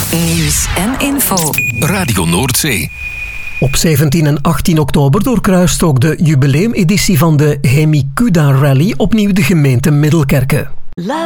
Nieuws en info. Radio Noordzee. Op 17 en 18 oktober doorkruist ook de jubileumeditie van de Hemikuda Rally opnieuw de gemeente Middelkerke.